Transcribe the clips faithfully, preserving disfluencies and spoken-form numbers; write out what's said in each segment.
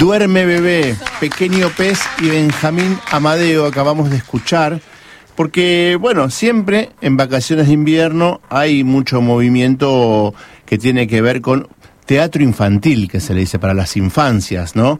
Duerme bebé, Pequeño Pez y Benjamín Amadeo acabamos de escuchar, porque bueno, siempre en vacaciones de invierno hay mucho movimiento que tiene que ver con teatro infantil, que se le dice para las infancias, ¿no?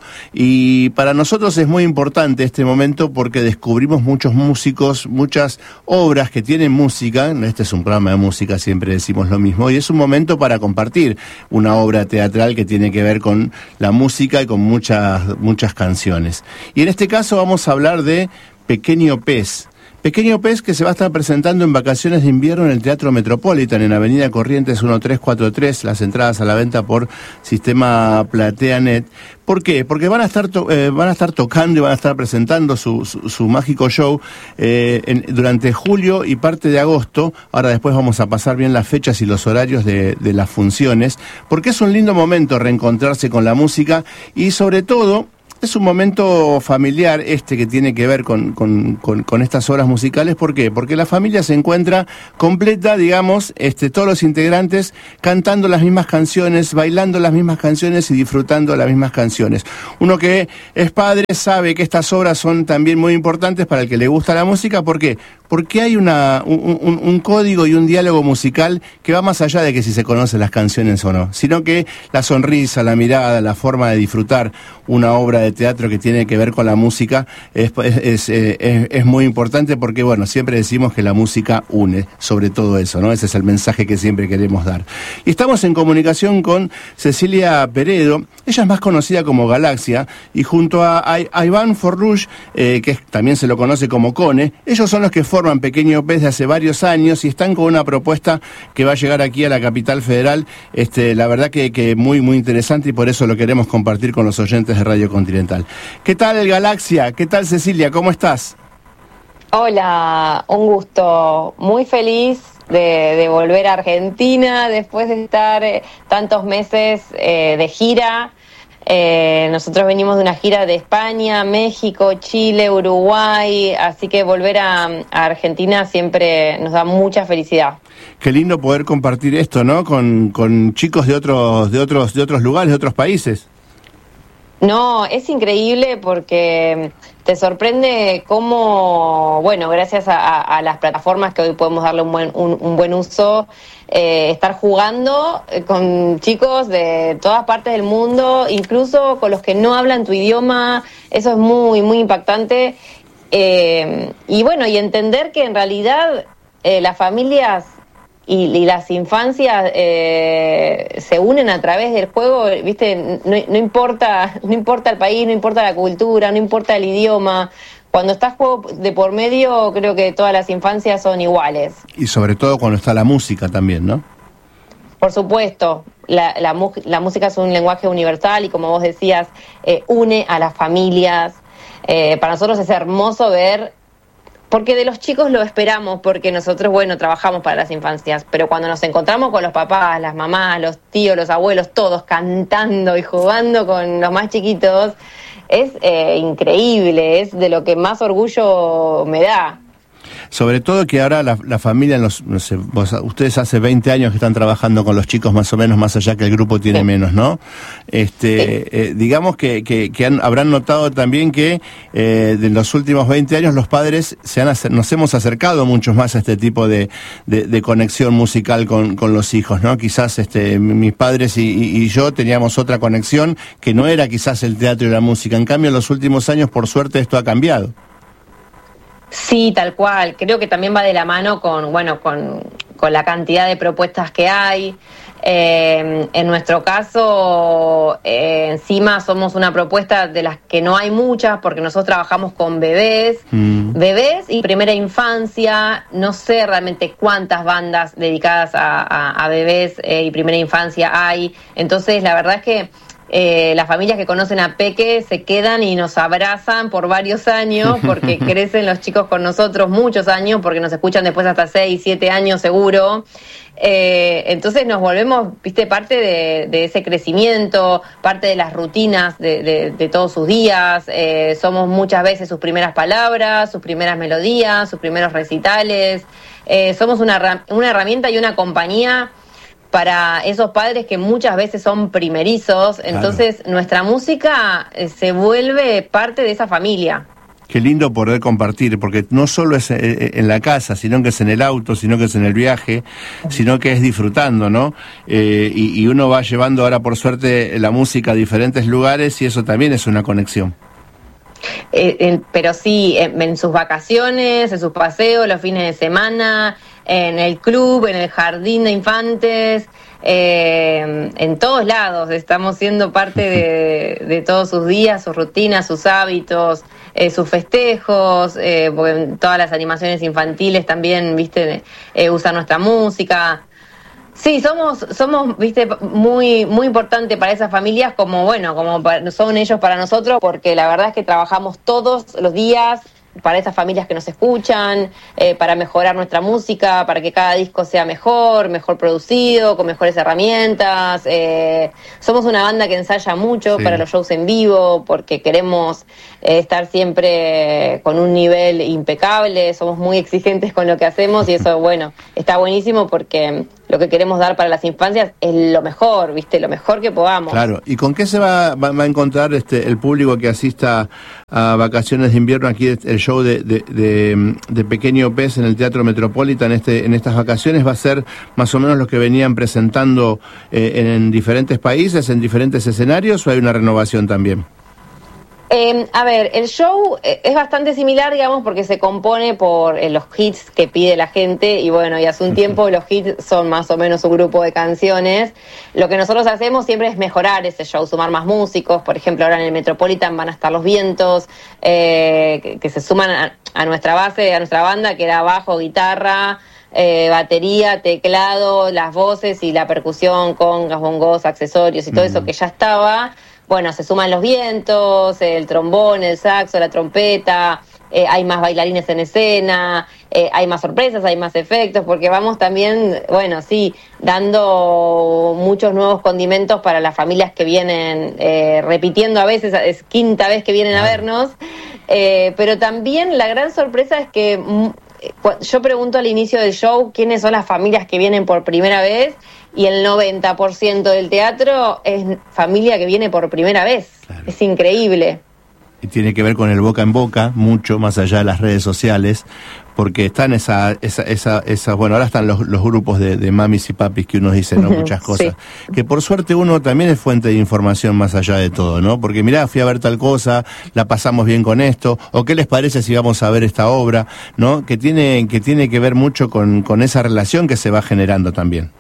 Y para nosotros es muy importante este momento porque descubrimos muchos músicos, muchas obras que tienen música. Este es un programa de música, siempre decimos lo mismo, y es un momento para compartir una obra teatral que tiene que ver con la música y con muchas, muchas canciones. Y en este caso vamos a hablar de Pequeño Pez. Pequeño Pez, que se va a estar presentando en vacaciones de invierno en el Teatro Metropolitan, en Avenida Corrientes mil trescientos cuarenta y tres, las entradas a la venta por sistema PlateaNet. ¿Por qué? Porque van a estar to- eh, van a estar tocando y van a estar presentando su, su, su mágico show eh, en, durante julio y parte de agosto. Ahora después vamos a pasar bien las fechas y los horarios de, de las funciones, porque es un lindo momento reencontrarse con la música y sobre todo es un momento familiar este que tiene que ver con, con, con, con estas obras musicales. ¿Por qué? Porque la familia se encuentra completa, digamos, este, todos los integrantes cantando las mismas canciones, bailando las mismas canciones y disfrutando las mismas canciones. Uno que es padre sabe que estas obras son también muy importantes para el que le gusta la música. ¿Por qué? Porque hay una, un, un, un código y un diálogo musical que va más allá de que si se conocen las canciones o no, sino que la sonrisa, la mirada, la forma de disfrutar una obra de teatro que tiene que ver con la música es, es, es, es muy importante porque, bueno, siempre decimos que la música une, sobre todo eso, ¿no? Ese es el mensaje que siempre queremos dar. Y estamos en comunicación con Cecilia Peredo, ella es más conocida como Galaxia, y junto a, a, a Iván Forrush, eh, que también se lo conoce como Cone, ellos son los que forman Pequeño Pez de hace varios años y están con una propuesta que va a llegar aquí a la capital federal, este, la verdad que, que muy, muy interesante, y por eso lo queremos compartir con los oyentes de Radio Continental. ¿Qué tal, Galaxia? ¿Qué tal, Cecilia? ¿Cómo estás? Hola, un gusto. Muy feliz de, de volver a Argentina después de estar eh, tantos meses eh, de gira. Eh, nosotros venimos de una gira de España, México, Chile, Uruguay, así que volver a, a Argentina siempre nos da mucha felicidad. Qué lindo poder compartir esto, ¿no? Con, con chicos de otros, de otros, de otros lugares, de otros países. No, es increíble porque te sorprende cómo, bueno, gracias a, a, a las plataformas que hoy podemos darle un buen, un, un buen uso, eh, estar jugando con chicos de todas partes del mundo, incluso con los que no hablan tu idioma. Eso es muy, muy impactante. Eh, y bueno, y entender que en realidad eh, las familias Y, y las infancias eh, se unen a través del juego, viste, no, no importa, no importa el país, no importa la cultura, no importa el idioma. Cuando está juego de por medio, creo que todas las infancias son iguales. Y sobre todo cuando está la música también, ¿no? Por supuesto, la, la, la música es un lenguaje universal y, como vos decías, eh, une a las familias. Eh, para nosotros es hermoso ver. Porque de los chicos lo esperamos, porque nosotros, bueno, trabajamos para las infancias, pero cuando nos encontramos con los papás, las mamás, los tíos, los abuelos, todos cantando y jugando con los más chiquitos, es eh, increíble, es de lo que más orgullo me da. Sobre todo que ahora la, la familia, los, no sé, vos, ustedes hace veinte años que están trabajando con los chicos más o menos, más allá que el grupo tiene sí. menos, ¿no? Este, sí. eh, digamos que, que, que han, habrán notado también que eh, de los últimos veinte años los padres se han acer- nos hemos acercado mucho más a este tipo de, de, de conexión musical con, con los hijos, ¿no? Quizás este, mis padres y, y, y yo teníamos otra conexión que no era quizás el teatro y la música. En cambio, en los últimos años, por suerte, esto ha cambiado. Sí, tal cual. Creo que también va de la mano con, bueno, con, con la cantidad de propuestas que hay. Eh, en nuestro caso, eh, encima somos una propuesta de las que no hay muchas, porque nosotros trabajamos con bebés, mm. bebés y primera infancia. No sé realmente cuántas bandas dedicadas a, a, a bebés eh, y primera infancia hay. Entonces, la verdad es que Eh, las familias que conocen a Peque se quedan y nos abrazan por varios años, porque crecen los chicos con nosotros muchos años, porque nos escuchan después hasta seis, siete años seguro. Eh, entonces nos volvemos, viste, parte de, de ese crecimiento, parte de las rutinas de, de, de todos sus días. Eh, somos muchas veces sus primeras palabras, sus primeras melodías, sus primeros recitales. Eh, somos una, una herramienta y una compañía para esos padres que muchas veces son primerizos, entonces claro. nuestra música eh, se vuelve parte de esa familia. Qué lindo poder compartir, porque no solo es en la casa, sino que es en el auto, sino que es en el viaje, sino que es disfrutando, ¿no? Eh, y, y uno va llevando ahora, por suerte, la música a diferentes lugares y eso también es una conexión. Eh, eh, pero sí, en, en sus vacaciones, en sus paseos, los fines de semana, en el club, en el jardín de infantes, eh, en todos lados estamos siendo parte de, de todos sus días, sus rutinas, sus hábitos, eh, sus festejos, eh, porque en todas las animaciones infantiles también, viste, eh, usan nuestra música. Sí, somos, somos, viste, muy, muy importante para esas familias, como bueno, como para, son ellos para nosotros, porque la verdad es que trabajamos todos los días para esas familias que nos escuchan, eh, para mejorar nuestra música, para que cada disco sea mejor, mejor producido, con mejores herramientas. Eh, somos una banda que ensaya mucho sí. para los shows en vivo, porque queremos eh, estar siempre con un nivel impecable, somos muy exigentes con lo que hacemos y eso, bueno, está buenísimo porque lo que queremos dar para las infancias es lo mejor, ¿viste? Lo mejor que podamos. Claro, ¿y con qué se va, va, va a encontrar este el público que asista a Vacaciones de Invierno, aquí el show de, de, de, de Pequeño Pez en el Teatro Metropolitan este, en estas vacaciones? ¿Va a ser más o menos lo que venían presentando eh, en, en diferentes países, en diferentes escenarios, o hay una renovación también? Eh, a ver, el show es bastante similar, digamos, porque se compone por eh, los hits que pide la gente y bueno, y hace un tiempo los hits son más o menos un grupo de canciones. Lo que nosotros hacemos siempre es mejorar ese show, sumar más músicos. Por ejemplo, ahora en el Metropolitan van a estar Los Vientos, eh, que, que se suman a, a nuestra base, a nuestra banda, que era bajo, guitarra, Eh, batería, teclado, las voces y la percusión, congas, bongos, accesorios y todo mm. eso que ya estaba. Bueno, se suman los vientos, el trombón, el saxo, la trompeta, eh, hay más bailarines en escena, eh, hay más sorpresas, hay más efectos, porque vamos también, bueno, sí, dando muchos nuevos condimentos para las familias que vienen eh, repitiendo a veces, es quinta vez que vienen a vernos, eh, pero también la gran sorpresa es que yo pregunto al inicio del show quiénes son las familias que vienen por primera vez y el noventa por ciento del teatro es familia que viene por primera vez. Claro. Es increíble. Y tiene que ver con el boca en boca, mucho más allá de las redes sociales, porque están esa, esa, esa, esa bueno, ahora están los, los grupos de, de mamis y papis que uno dice, ¿no? Muchas cosas. Sí. Que por suerte uno también es fuente de información más allá de todo, ¿no? Porque mirá, fui a ver tal cosa, la pasamos bien con esto, o qué les parece si vamos a ver esta obra, ¿no? Que tiene, que tiene que ver mucho con, con esa relación que se va generando también.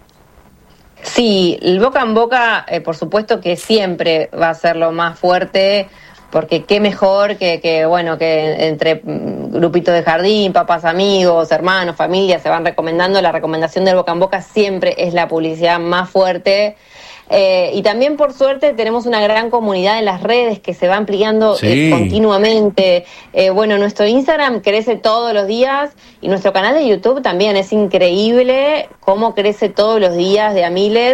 Sí, el boca en boca, eh, por supuesto que siempre va a ser lo más fuerte, porque qué mejor que, que bueno, que entre grupitos de jardín, papás, amigos, hermanos, familias se van recomendando. La recomendación del boca en boca siempre es la publicidad más fuerte. Eh, y también, por suerte, tenemos una gran comunidad en las redes que se va ampliando sí. eh, continuamente. Eh, bueno, nuestro Instagram crece todos los días y nuestro canal de YouTube también. Es increíble cómo crece todos los días de a miles.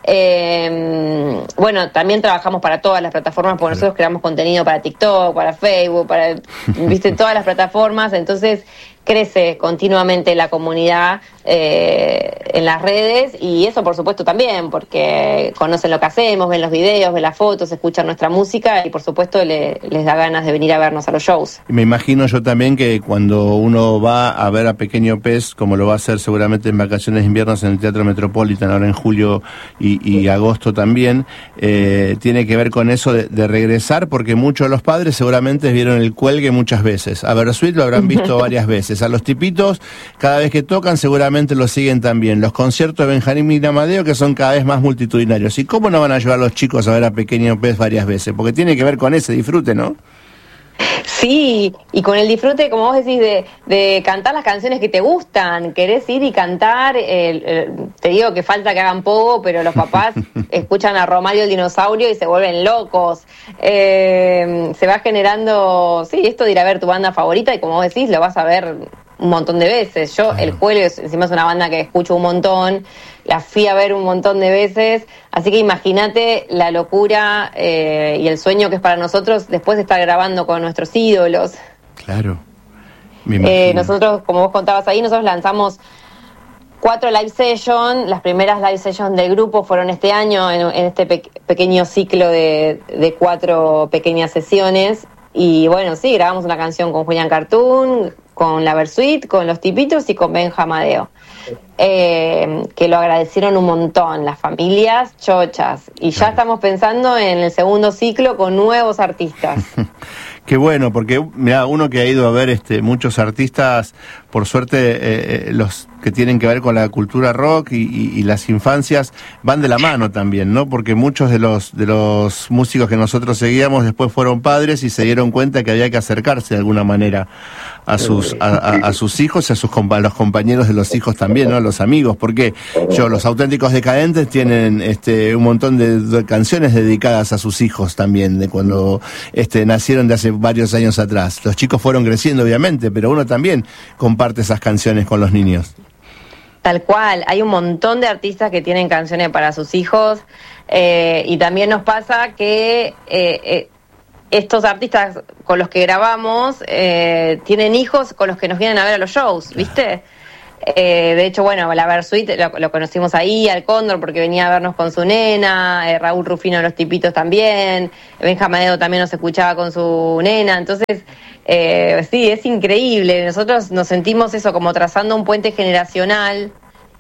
Eh, bueno, también trabajamos para todas las plataformas porque nosotros creamos contenido para TikTok, para Facebook, para, viste, todas las plataformas. Entonces crece continuamente la comunidad eh, en las redes y eso por supuesto también porque conocen lo que hacemos, ven los videos, ven las fotos, escuchan nuestra música y por supuesto le, les da ganas de venir a vernos a los shows. Me imagino yo también que cuando uno va a ver a Pequeño Pez, como lo va a hacer seguramente en Vacaciones de Invierno en el Teatro Metropolitan, ahora en julio y, y agosto también, eh, tiene que ver con eso de, de regresar, porque muchos de los padres seguramente vieron el cuelgue muchas veces. A Versuit lo habrán visto varias veces. A los tipitos, cada vez que tocan, seguramente lo siguen también. Los conciertos de Benjamín Amadeo, que son cada vez más multitudinarios. ¿Y cómo no van a llevar a los chicos a ver a Pequeño Pez varias veces? Porque tiene que ver con ese disfrute, ¿no? Sí, y con el disfrute, como vos decís, de, de cantar las canciones que te gustan. Querés ir y cantar, eh, eh, te digo que falta que hagan poco, pero los papás escuchan a Romario el dinosaurio y se vuelven locos. Eh, se va generando, sí, esto de ir a ver tu banda favorita y como vos decís, lo vas a ver un montón de veces. Yo, el Jueves, encima es una banda que escucho un montón, la fui a ver un montón de veces, así que imagínate la locura eh, y el sueño que es para nosotros después de estar grabando con nuestros ídolos. Claro. Eh, nosotros, como vos contabas ahí, nosotros lanzamos cuatro live sessions. Las primeras live sessions del grupo fueron este año, en, en este pe- pequeño ciclo de, de cuatro pequeñas sesiones. Y bueno, sí, grabamos una canción con Julián Cartoon, con la Versuit, con Los Tipitos y con Benja Amadeo. Eh, que lo agradecieron un montón, las familias chochas. Y ya estamos pensando en el segundo ciclo con nuevos artistas. Qué bueno, porque mira, uno que ha ido a ver este muchos artistas, por suerte eh, los que tienen que ver con la cultura rock y, y, y las infancias van de la mano también, ¿no? Porque muchos de los de los músicos que nosotros seguíamos después fueron padres y se dieron cuenta que había que acercarse de alguna manera a sus a, a, a sus hijos y a sus a los compañeros de los hijos también, ¿no? Los amigos, porque yo los Auténticos Decadentes tienen este un montón de, de canciones dedicadas a sus hijos también, de cuando este nacieron de hace varios años atrás. Los chicos fueron creciendo obviamente, pero uno también comparte esas canciones con los niños. Tal cual, hay un montón de artistas que tienen canciones para sus hijos, eh, y también nos pasa que eh, eh, estos artistas con los que grabamos eh, tienen hijos con los que nos vienen a ver a los shows, ¿viste? Eh, de hecho, bueno, la Versuit lo, lo conocimos ahí, al Cóndor, porque venía a vernos con su nena, eh, Raúl Rufino de Los Tipitos también, Benja Amadeo también nos escuchaba con su nena, entonces, eh, sí, es increíble, nosotros nos sentimos eso, como trazando un puente generacional,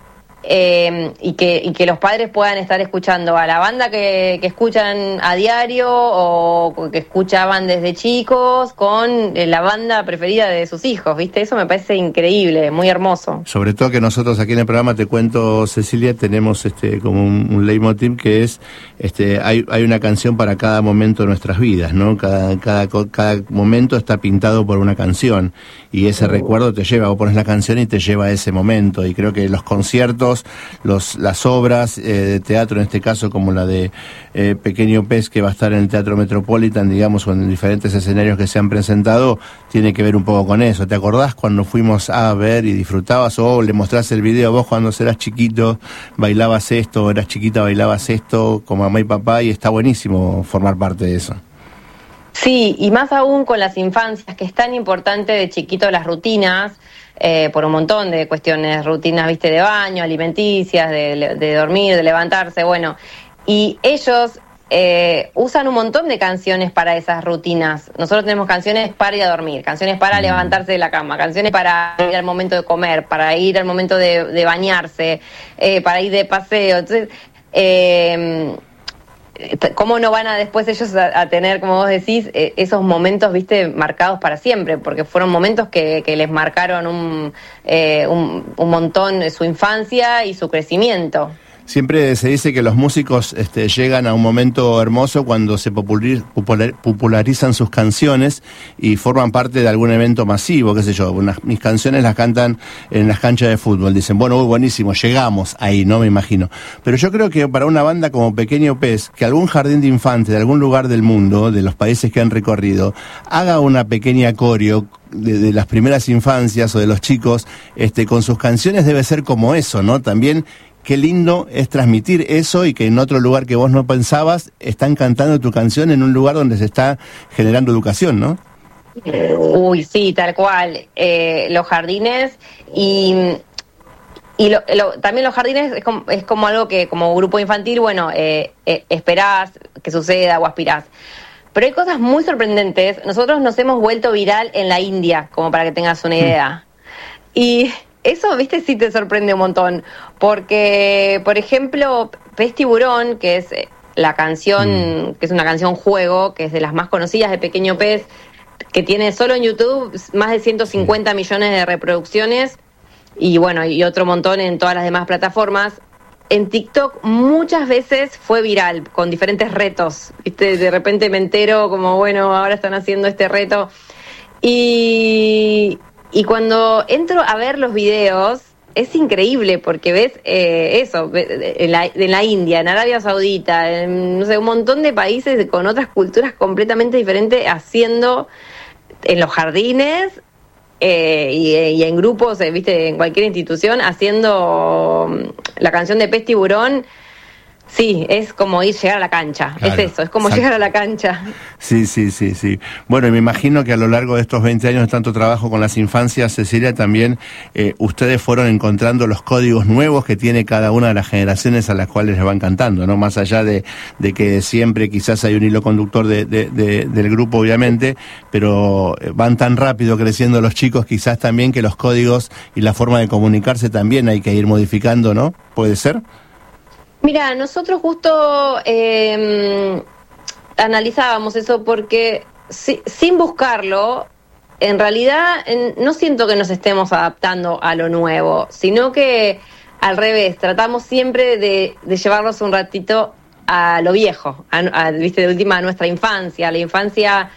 eh, y que y que los padres puedan estar escuchando a la banda que, que escuchan a diario o que escuchaban desde chicos con la banda preferida de sus hijos, ¿viste? Eso me parece increíble, muy hermoso. Sobre todo que nosotros aquí en el programa, te cuento, Cecilia, tenemos este como un, un leitmotiv que es este hay hay una canción para cada momento de nuestras vidas, ¿no? Cada cada cada momento está pintado por una canción y ese recuerdo te lleva, vos pones la canción y te lleva a ese momento, y creo que los conciertos, Los, las obras eh, de teatro, en este caso como la de eh, Pequeño Pez, que va a estar en el Teatro Metropolitan, digamos, o en diferentes escenarios que se han presentado, tiene que ver un poco con eso. ¿Te acordás cuando fuimos a ver y disfrutabas, o le mostrás el video vos cuando eras chiquito, bailabas esto, o eras chiquita, bailabas esto con mamá y papá, y está buenísimo formar parte de eso? Sí, y más aún con las infancias, que es tan importante de chiquito las rutinas, eh, por un montón de cuestiones, rutinas, viste, de baño, alimenticias, de, de dormir, de levantarse, bueno, y ellos eh, usan un montón de canciones para esas rutinas. Nosotros tenemos canciones para ir a dormir, canciones para levantarse de la cama, canciones para ir al momento de comer, para ir al momento de, de bañarse, eh, para ir de paseo, entonces... Eh, ¿cómo no van a después ellos a, a tener, como vos decís, eh, esos momentos, viste, marcados para siempre? Porque fueron momentos que, que les marcaron un, eh, un, un montón su infancia y su crecimiento. Siempre se dice que los músicos este, llegan a un momento hermoso cuando se popular, popular, popularizan sus canciones y forman parte de algún evento masivo, qué sé yo. Unas, mis canciones las cantan en las canchas de fútbol. Dicen, bueno, uy, buenísimo, llegamos ahí, no me imagino. Pero yo creo que para una banda como Pequeño Pez, que algún jardín de infantes de algún lugar del mundo, de los países que han recorrido, haga una pequeña coreo De, de las primeras infancias o de los chicos, este, con sus canciones, debe ser como eso, ¿no? También qué lindo es transmitir eso, y que en otro lugar que vos no pensabas están cantando tu canción en un lugar donde se está generando educación, ¿no? Uy, sí, tal cual. Eh, los jardines y... Y lo, lo, también los jardines es como, es como algo que como grupo infantil, bueno, eh, eh, esperás que suceda o aspirás. Pero hay cosas muy sorprendentes. Nosotros nos hemos vuelto viral en la India, como para que tengas una idea. Y eso, viste, sí te sorprende un montón. Porque, por ejemplo, Pez Tiburón, que es la canción, mm. que es una canción juego, que es de las más conocidas de Pequeño Pez, que tiene solo en YouTube más de ciento cincuenta millones de reproducciones, y bueno, y otro montón en todas las demás plataformas. En TikTok muchas veces fue viral, con diferentes retos, ¿viste? De repente me entero como, bueno, ahora están haciendo este reto. Y, y cuando entro a ver los videos, es increíble, porque ves eh, eso, en la, en la India, en Arabia Saudita, en, no sé, un montón de países con otras culturas completamente diferentes, haciendo en los jardines, Eh, y, y en grupos, eh, viste, en cualquier institución, haciendo la canción de Pez Tiburón. Sí, es como ir llegar a la cancha, claro, es eso, es como exacto. Llegar a la cancha. Sí, sí, sí, sí. Bueno, y me imagino que a lo largo de estos veinte años de tanto trabajo con las infancias, Cecilia, también eh, ustedes fueron encontrando los códigos nuevos que tiene cada una de las generaciones a las cuales les van cantando, ¿no? Más allá de, de que siempre quizás hay un hilo conductor de, de, de, del grupo, obviamente, pero van tan rápido creciendo los chicos, quizás también que los códigos y la forma de comunicarse también hay que ir modificando, ¿no? ¿Puede ser? Mira, nosotros justo eh, analizábamos eso porque si, sin buscarlo, en realidad en, no siento que nos estemos adaptando a lo nuevo, sino que al revés, tratamos siempre de, de llevarnos un ratito a lo viejo, a, a, viste, de última a nuestra infancia, a la infancia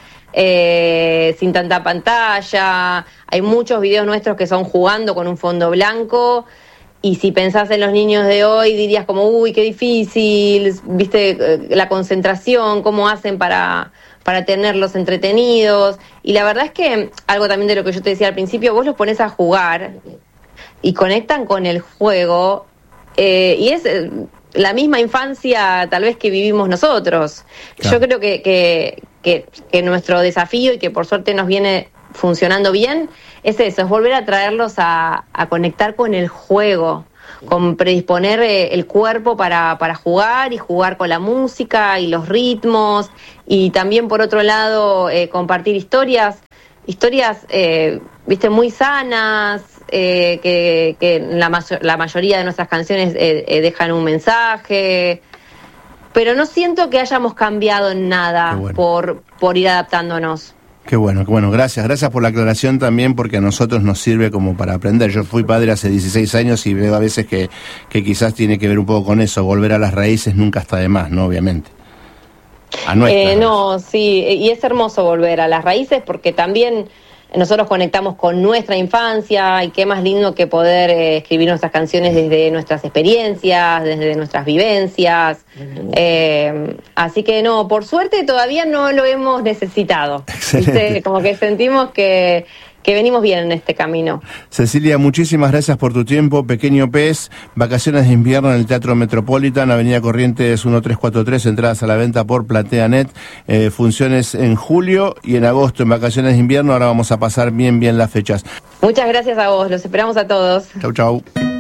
eh, sin tanta pantalla. Hay muchos videos nuestros que son jugando con un fondo blanco. Y si pensás en los niños de hoy, dirías como, uy, qué difícil, viste, la concentración, cómo hacen para, para tenerlos entretenidos. Y la verdad es que, algo también de lo que yo te decía al principio, vos los pones a jugar y conectan con el juego, eh, y es la misma infancia tal vez que vivimos nosotros. Claro. Yo creo que, que, que, que nuestro desafío, y que por suerte nos viene funcionando bien, es eso, es volver a traerlos a, a conectar con el juego, con predisponer eh, el cuerpo para, para jugar y jugar con la música y los ritmos, y también por otro lado eh, compartir historias, historias eh, viste, muy sanas, eh, que, que la, mayo- la mayoría de nuestras canciones eh, eh, dejan un mensaje, pero no siento que hayamos cambiado en nada bueno. por, por ir adaptándonos. Qué bueno, qué bueno, gracias, gracias por la aclaración también, porque a nosotros nos sirve como para aprender. Yo fui padre hace dieciséis años y veo a veces que, que quizás tiene que ver un poco con eso, volver a las raíces nunca está de más, ¿no? Obviamente. A nuestras eh, no, sí, y es hermoso volver a las raíces porque también nosotros conectamos con nuestra infancia, y qué más lindo que poder eh, escribir nuestras canciones desde nuestras experiencias, desde nuestras vivencias. Eh, así que no, por suerte todavía no lo hemos necesitado. ¿Viste? Como que sentimos que, que venimos bien en este camino. Cecilia, muchísimas gracias por tu tiempo. Pequeño Pez, vacaciones de invierno en el Teatro Metropolitan, Avenida Corrientes mil trescientos cuarenta y tres, entradas a la venta por PlateaNet, eh, funciones en julio y en agosto en vacaciones de invierno. Ahora vamos a pasar bien, bien las fechas. Muchas gracias a vos, los esperamos a todos. Chau, chau.